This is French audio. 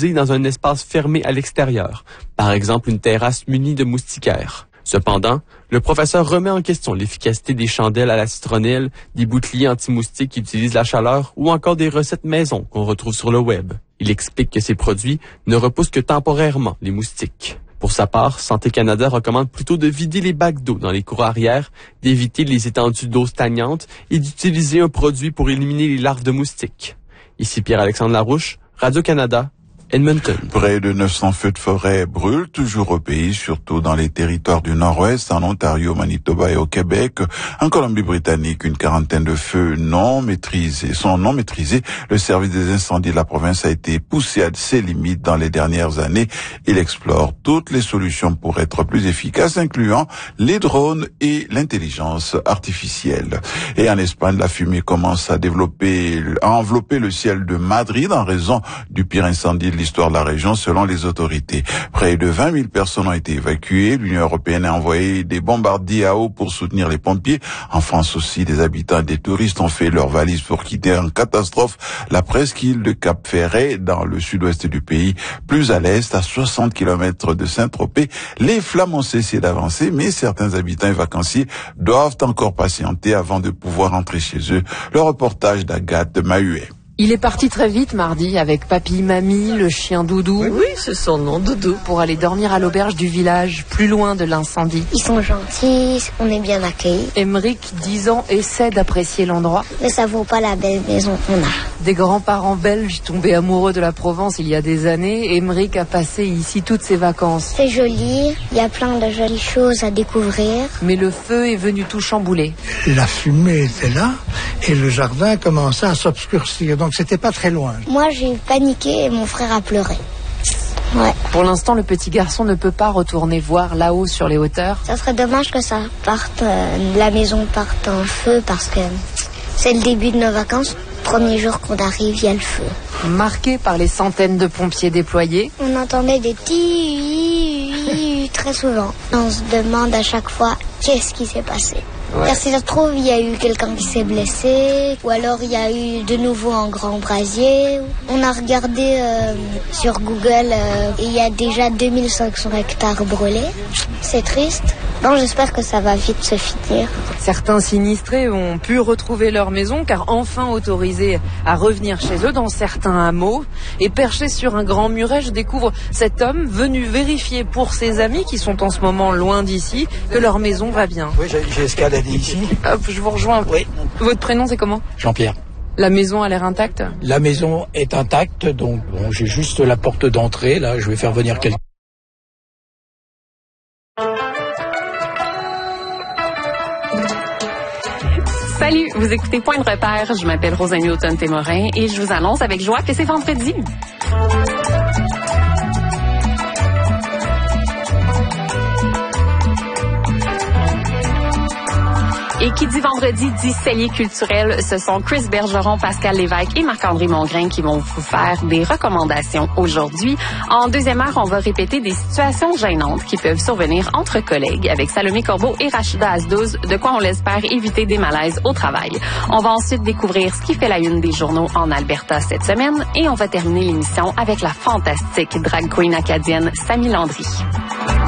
utilisées dans un espace fermé à l'extérieur, par exemple une terrasse munie de moustiquaires. Cependant, le professeur remet en question l'efficacité des chandelles à la citronnelle, des boucliers anti-moustiques qui utilisent la chaleur ou encore des recettes maison qu'on retrouve sur le web. Il explique que ces produits ne repoussent que temporairement les moustiques. Pour sa part, Santé Canada recommande plutôt de vider les bacs d'eau dans les cours arrière, d'éviter les étendues d'eau stagnantes et d'utiliser un produit pour éliminer les larves de moustiques. Ici Pierre-Alexandre Larouche, Radio-Canada, Edmonton. Près de 900 feux de forêt brûlent toujours au pays, surtout dans les territoires du Nord-Ouest, en Ontario, Manitoba et au Québec. En Colombie-Britannique, une quarantaine de feux sont non maîtrisés. Le service des incendies de la province a été poussé à ses limites dans les dernières années. Il explore toutes les solutions pour être plus efficace, incluant les drones et l'intelligence artificielle. Et en Espagne, la fumée commence à envelopper le ciel de Madrid en raison du pire incendie de l'histoire de la région selon les autorités. Près de 20 000 personnes ont été évacuées. L'Union européenne a envoyé des bombardiers à eau pour soutenir les pompiers. En France aussi, des habitants et des touristes ont fait leurs valises pour quitter en catastrophe la presqu'île de Cap-Ferret dans le sud-ouest du pays. Plus à l'est, à 60 km de Saint-Tropez, les flammes ont cessé d'avancer, mais certains habitants et vacanciers doivent encore patienter avant de pouvoir rentrer chez eux. Le reportage d'Agathe Mahuet. Il est parti très vite mardi avec papy, mamie, le chien Doudou. Oui, c'est son nom, Doudou. Pour aller dormir à l'auberge du village, plus loin de l'incendie. Ils sont gentils, on est bien accueillis. Émeric, 10 ans, essaie d'apprécier l'endroit. Mais ça vaut pas la belle maison qu'on a. Des grands-parents belges tombés amoureux de la Provence il y a des années, Émeric a passé ici toutes ses vacances. C'est joli, il y a plein de jolies choses à découvrir. Mais le feu est venu tout chambouler. La fumée était là et le jardin commençait à s'obscurcir. Donc c'était pas très loin. Moi j'ai paniqué et mon frère a pleuré. Ouais. Pour l'instant, le petit garçon ne peut pas retourner voir là-haut sur les hauteurs. Ça serait dommage que ça parte, la maison parte en feu parce que c'est le début de nos vacances. Premier jour qu'on arrive, il y a le feu. Marqué par les centaines de pompiers déployés. On entendait des petits très souvent. On se demande à chaque fois qu'est-ce qui s'est passé. Ouais. Car si ça se trouve, il y a eu quelqu'un qui s'est blessé, ou alors il y a eu de nouveau un grand brasier. On a regardé sur Google et il y a déjà 2500 hectares brûlés. C'est triste. Bon, j'espère que ça va vite se finir. Certains sinistrés ont pu retrouver leur maison car enfin autorisés à revenir chez eux dans certains hameaux. Et perché sur un grand muret, je découvre cet homme venu vérifier pour ses amis qui sont en ce moment loin d'ici que leur maison va bien. Oui, j'ai escaladé ici. Hop, je vous rejoins. Oui. Votre prénom, c'est comment ? Jean-Pierre. La maison a l'air intacte ? La maison est intacte, donc bon, j'ai juste la porte d'entrée. Là, je vais faire venir quelqu'un. Salut, vous écoutez Point de repère. Je m'appelle Rosanne Newton-Témorin et je vous annonce avec joie que c'est vendredi. Et qui dit vendredi dit cellier culturel. Ce sont Chris Bergeron, Pascal Lévesque et Marc-André Mongrain qui vont vous faire des recommandations aujourd'hui. En deuxième heure, on va répéter des situations gênantes qui peuvent survenir entre collègues avec Salomé Corbeau et Rachida Azdouz, de quoi on l'espère éviter des malaises au travail. On va ensuite découvrir ce qui fait la une des journaux en Alberta cette semaine et on va terminer l'émission avec la fantastique drag queen acadienne Sammy Landry.